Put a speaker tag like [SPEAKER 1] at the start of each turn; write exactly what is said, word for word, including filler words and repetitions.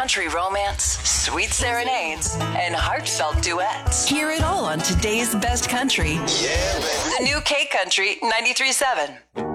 [SPEAKER 1] country romance, sweet serenades, and heartfelt duets. Hear it all on today's best country.
[SPEAKER 2] Yeah, baby.
[SPEAKER 1] The new K Country ninety-three point seven.